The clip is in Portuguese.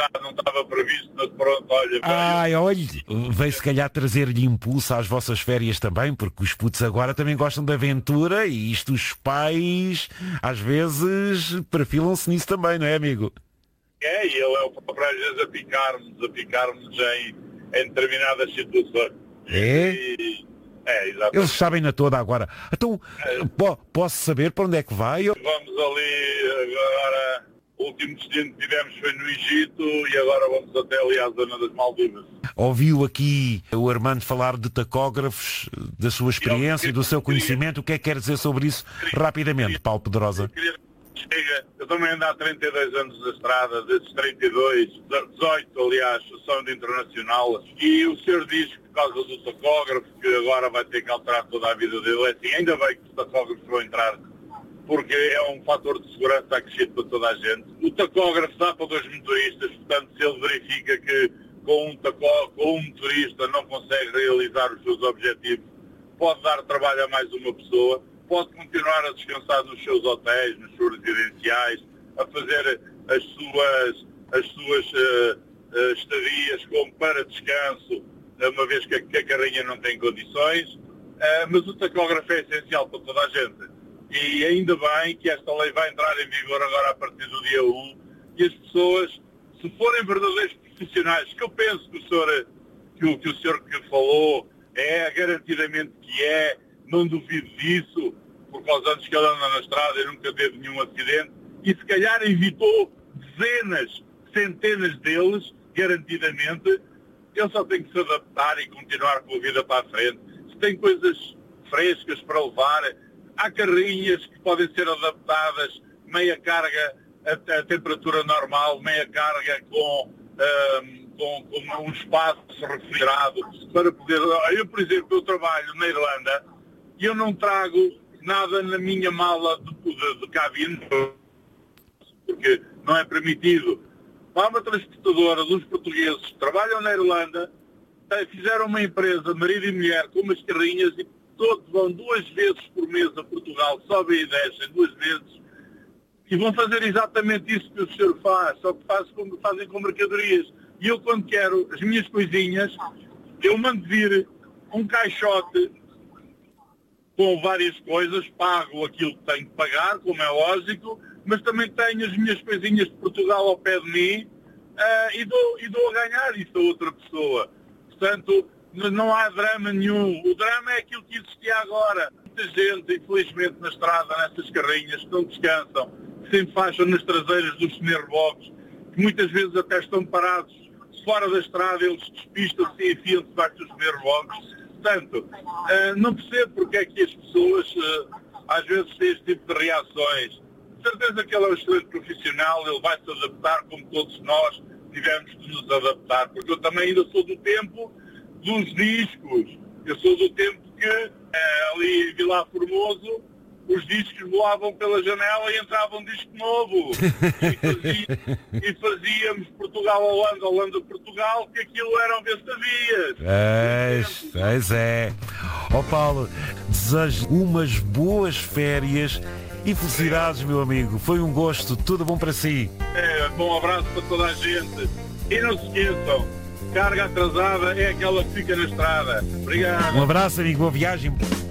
não estava previsto, mas pronto, olha. Olha, veio se calhar trazer-lhe impulso às vossas férias também, porque os putos agora também gostam de aventura e isto os pais às vezes perfilam-se nisso também, não é, amigo? E ele é o próprio às vezes a picar-nos em determinadas situações. Exatamente. Eles sabem na toda agora. Então, posso saber para onde é que vai? Vamos ali agora, o último destino que tivemos foi no Egito e agora vamos até ali à zona das Maldivas. Ouviu aqui o Armando falar de tacógrafos, da sua experiência e do seu conhecimento. O que é que quer dizer sobre isso rapidamente, Paulo Pedrosa? Eu também ando há 32 anos na estrada, desses 32, 18 aliás, são de internacional, e o senhor diz que por causa do tacógrafo, que agora vai ter que alterar toda a vida dele, é assim, ainda bem que os tacógrafos vão entrar, porque é um fator de segurança acrescido para toda a gente. O tacógrafo dá para dois motoristas, portanto, se ele verifica que com um motorista não consegue realizar os seus objetivos, pode dar trabalho a mais uma pessoa, pode continuar a descansar nos seus hotéis, nos seus residenciais, a fazer as suas estadias como para descanso, uma vez que a carrinha não tem condições, mas o tacógrafo é essencial para toda a gente. E ainda bem que esta lei vai entrar em vigor agora a partir do dia 1, e as pessoas, se forem verdadeiros profissionais, que eu penso que o senhor que falou é garantidamente que é, não duvido disso, porque aos anos que ele anda na estrada e nunca teve nenhum acidente, e se calhar evitou dezenas, centenas deles, garantidamente. Ele só tem que se adaptar e continuar com a vida para a frente. Se tem coisas frescas para levar, há carrinhas que podem ser adaptadas, meia carga a temperatura normal, meia carga com um espaço refrigerado, para poder... Eu, por exemplo, eu trabalho na Irlanda e eu não trago nada na minha mala de cabine, porque não é permitido. Há uma transportadora dos portugueses que trabalham na Irlanda, fizeram uma empresa, marido e mulher, com umas carrinhas, e todos vão 2 vezes por mês a Portugal, sobem e descem 2 vezes, e vão fazer exatamente isso que o senhor faz, só que fazem com mercadorias. E eu, quando quero as minhas coisinhas, eu mando vir um caixote com várias coisas, pago aquilo que tenho que pagar, como é lógico, mas também tenho as minhas coisinhas de Portugal ao pé de mim, e dou a ganhar isso a outra pessoa. Portanto, não há drama nenhum. O drama é aquilo que existia agora. Muita gente, infelizmente, na estrada, nessas carrinhas, que não descansam, que se enfaixam nas traseiras dos semi-reboques, que muitas vezes até estão parados fora da estrada, eles despistam-se e enfiam-se debaixo dos semi-reboques. Portanto, não percebo porque é que as pessoas às vezes têm este tipo de reações. De certeza que ele é um excelente profissional, ele vai se adaptar como todos nós tivemos de nos adaptar, porque eu também ainda sou do tempo dos discos. Eu sou do tempo que ali em Vilar Formoso os discos voavam pela janela e entrava um disco novo. E fazíamos Portugal-Holanda, Holanda-Portugal, que aquilo eram vestavias. Pois é. Paulo, desejo umas boas férias e felicidades, meu amigo. Foi um gosto. Tudo bom para si. Bom abraço para toda a gente. E não se esqueçam, carga atrasada é aquela que fica na estrada. Obrigado. Um abraço, amigo. Boa viagem.